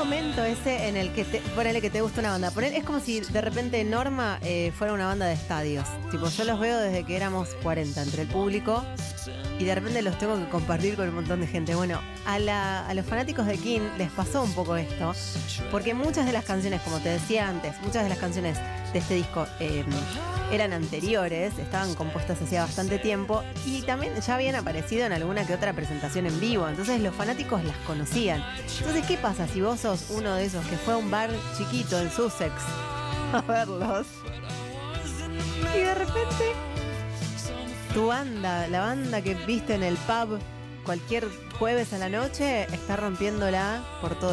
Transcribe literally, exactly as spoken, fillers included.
momento ese en el que te, ponele que te gusta una banda. Ponele, es como si de repente Norma eh, fuera una banda de estadios. Tipo, yo los veo desde que éramos cuarenta entre el público y de repente los tengo que compartir con un montón de gente. Bueno, a, la, a los fanáticos de King les pasó un poco esto, porque muchas de las canciones, como te decía antes, muchas de las canciones de este disco eh, eran anteriores, estaban compuestas hacía bastante tiempo y también ya habían aparecido en alguna que otra presentación en vivo, entonces los fanáticos las conocían. Entonces, ¿qué pasa si vos sos uno de esos que fue a un bar chiquito en Sussex a verlos y de repente tu banda, la banda que viste en el pub cualquier jueves a la noche, está rompiéndola por todo